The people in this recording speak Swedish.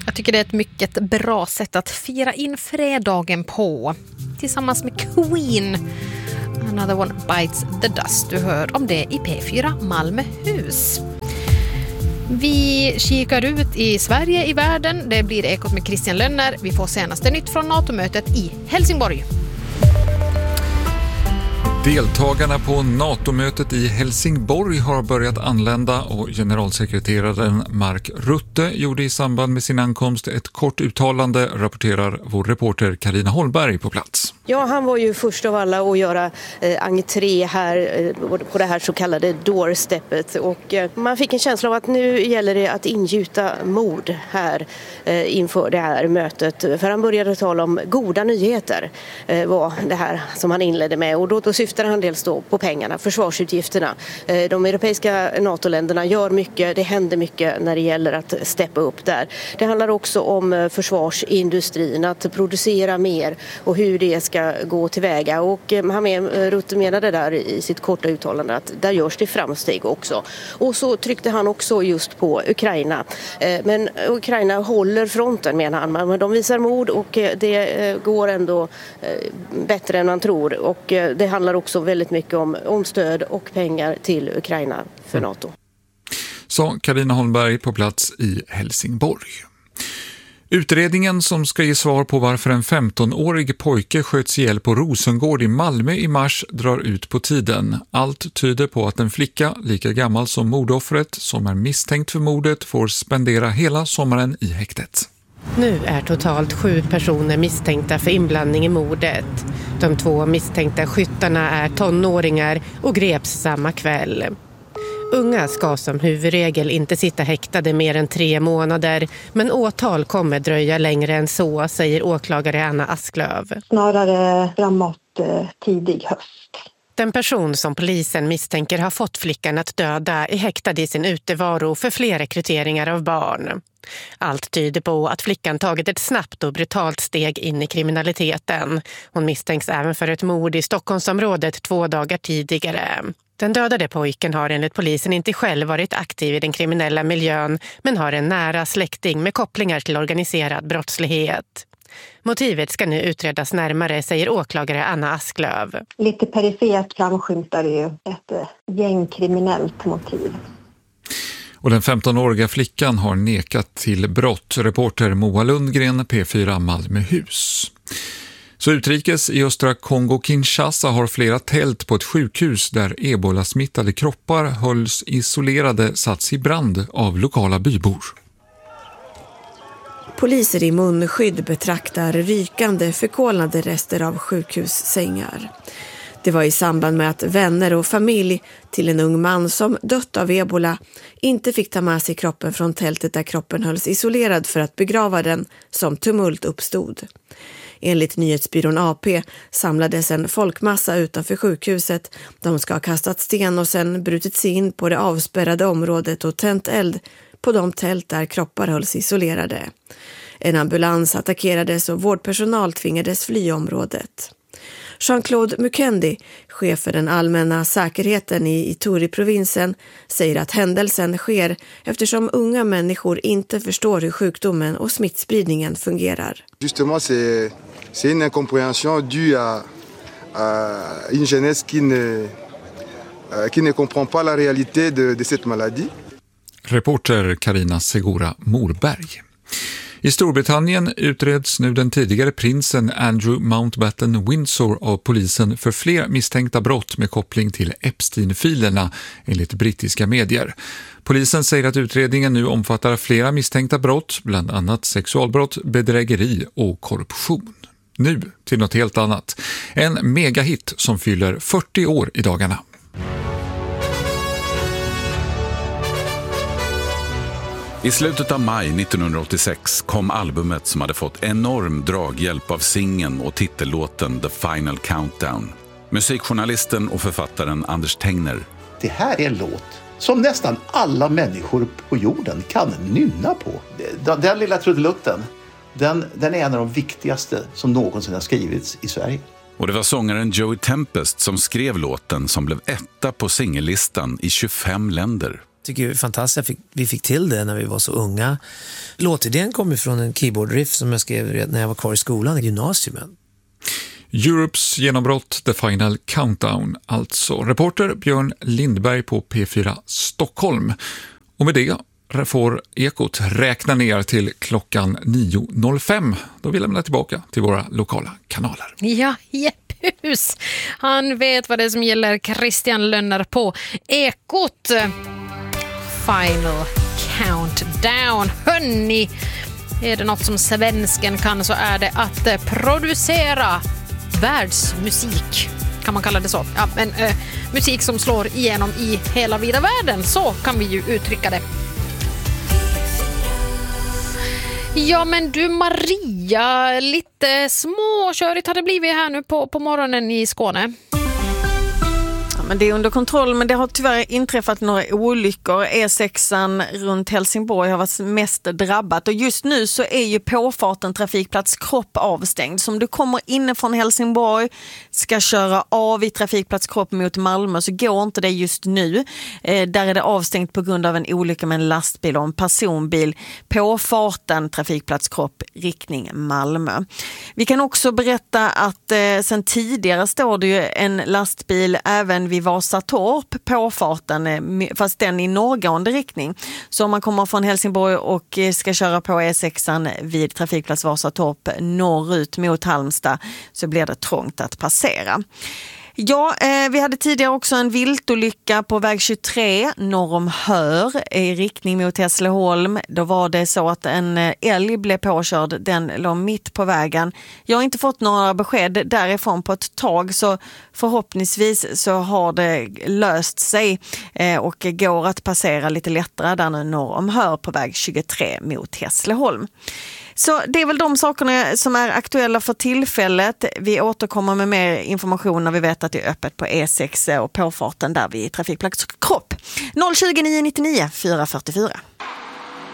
Jag tycker det är ett mycket bra sätt att fira in fredagen på. Tillsammans med Queen. Another One Bites the Dust. Du hör om det i P4 Malmöhus. Vi kikar ut i Sverige, i världen. Det blir Ekot med Christian Lönner. Vi får senaste nytt från NATO-mötet i Helsingborg. Deltagarna på NATO-mötet i Helsingborg har börjat anlända och generalsekreteraren Mark Rutte gjorde i samband med sin ankomst ett kort uttalande, rapporterar vår reporter Carina Holmberg på plats. Ja, han var ju först av alla att göra entré här på det här så kallade doorsteppet och man fick en känsla av att nu gäller det att ingjuta mod här inför det här mötet. För han började tala om goda nyheter var det här som han inledde med och då syftar han dels då på pengarna, försvarsutgifterna. De europeiska NATO-länderna gör mycket, det händer mycket när det gäller att steppa upp där. Det handlar också om försvarsindustrin, att producera mer och hur det ska gå tillväga. Och Rutte menade där i sitt korta uttalande att där görs det framsteg också. Och så tryckte han också just på Ukraina. Men Ukraina håller fronten menar han, men de visar mod och det går ändå bättre än man tror. Och det handlar också väldigt mycket om stöd och pengar till Ukraina för NATO. Sa Carina Holmberg på plats i Helsingborg. Utredningen som ska ge svar på varför en 15-årig pojke sköts ihjäl på Rosengård i Malmö i mars drar ut på tiden. Allt tyder på att en flicka, lika gammal som mordoffret, som är misstänkt för mordet, får spendera hela sommaren i häktet. Nu är totalt 7 personer misstänkta för inblandning i mordet. De 2 misstänkta skyttarna är tonåringar och greps samma kväll. Unga ska som huvudregel inte sitta häktade mer än 3 månader, men åtal kommer dröja längre än så, säger åklagare Anna Asklöv. Snarare framåt tidig höst. Den person som polisen misstänker har fått flickan att döda är häktad i sin utevaro för fler rekryteringar av barn. Allt tyder på att flickan tagit ett snabbt och brutalt steg in i kriminaliteten. Hon misstänks även för ett mord i Stockholmsområdet 2 dagar tidigare. Den dödade pojken har enligt polisen inte själv varit aktiv i den kriminella miljön, men har en nära släkting med kopplingar till organiserad brottslighet. Motivet ska nu utredas närmare, säger åklagare Anna Asklöv. Lite perifert framskymtar ju ett gängkriminellt motiv. Och den 15-åriga flickan har nekat till brott. Reporter Moa Lundgren, P4 Malmöhus. Så utrikes i östra Kongo-Kinshasa har flera tält på ett sjukhus där ebola-smittade kroppar hölls isolerade satts i brand av lokala bybor. Poliser i munskydd betraktar rykande förkolnade rester av sjukhussängar. Det var i samband med att vänner och familj till en ung man som dött av ebola inte fick ta med sig kroppen från tältet där kroppen hölls isolerad för att begrava den som tumult uppstod. Enligt nyhetsbyrån AP samlades en folkmassa utanför sjukhuset. De ska ha kastat sten och sen brutit sig in på det avspärrade området och tänt eld på de tält där kroppar hölls isolerade. En ambulans attackerades och vårdpersonal tvingades fly området. Jean-Claude Mukendi, chef för den allmänna säkerheten i Ituri-provinsen, säger att händelsen sker eftersom unga människor inte förstår hur sjukdomen och smittspridningen fungerar. Justement, c'est une incompréhension due à une jeunesse qui ne comprend pas la réalité de cette maladie. Reporter Carina Segura Morberg. I Storbritannien utreds nu den tidigare prinsen Andrew Mountbatten Windsor av polisen för fler misstänkta brott med koppling till Epstein-filerna enligt brittiska medier. Polisen säger att utredningen nu omfattar flera misstänkta brott, bland annat sexualbrott, bedrägeri och korruption. Nu till något helt annat. En megahit som fyller 40 år i dagarna. I slutet av maj 1986 kom albumet som hade fått enorm draghjälp av singeln och titellåten The Final Countdown. Musikjournalisten och författaren Anders Tegner. Det här är en låt som nästan alla människor på jorden kan nynna på. Den lilla trudelutten, den är en av de viktigaste som någonsin har skrivits i Sverige. Och det var sångaren Joey Tempest som skrev låten som blev etta på singellistan i 25 länder. Tycker det är fantastiskt att vi fick till det när vi var så unga. Låtidén kom ju från en keyboard-riff som jag skrev när jag var kvar i skolan i gymnasiet. Europes genombrott, The Final Countdown, alltså. Reporter Björn Lindberg på P4 Stockholm. Och med det får Ekot räkna ner till klockan 9.05. Då vill jag lämna tillbaka till våra lokala kanaler. Ja, Jeppus. Han vet vad det är som gäller. Christian Lönner på Ekot. Final Countdown. Hörni, är det något som svensken kan så är det att producera världsmusik. Kan man kalla det så? Ja, men musik som slår igenom i hela vida världen. Så kan vi ju uttrycka det. Ja, men du Maria, lite småkörigt har det blivit här nu på morgonen i Skåne. Men det är under kontroll, men det har tyvärr inträffat några olyckor. E6an runt Helsingborg har varit mest drabbat och just nu så är ju påfarten trafikplats Kropp avstängd. Så om du kommer inifrån Helsingborg, ska köra av i trafikplats Kropp mot Malmö så går inte det just nu. Där är det avstängt på grund av en olycka med en lastbil och en personbil. Påfarten trafikplats Kropp riktning Malmö. Vi kan också berätta att sen tidigare står det ju en lastbil även vid Vasatorp på farten, fast den i norrgående riktning. Så om man kommer från Helsingborg och ska köra på E6an vid trafikplats Vasatorp norrut mot Halmstad så blir det trångt att passera. Ja, vi hade tidigare också en viltolycka på väg 23 norr om Hör i riktning mot Hässleholm. Då var det så att en älg blev påkörd, den låg mitt på vägen. Jag har inte fått några besked därifrån på ett tag så förhoppningsvis så har det löst sig och går att passera lite lättare där nu norr om Hör på väg 23 mot Hässleholm. Så det är väl de sakerna som är aktuella för tillfället. Vi återkommer med mer information när vi vet att det är öppet på E6 och påfarten där vid trafikplats Kropp. 020 999 444.